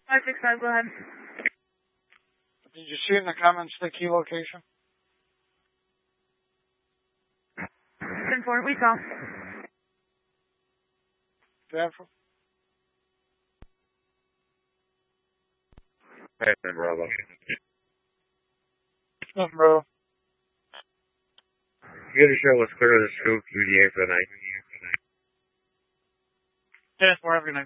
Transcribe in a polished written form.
565, go ahead. Did you see in the comments the key location? 10-4, we saw. Stanford? Hey, Bravo. Nothing, bro. You got to show us clear of the scoop through the 8 for the night. 10-4, have a good night.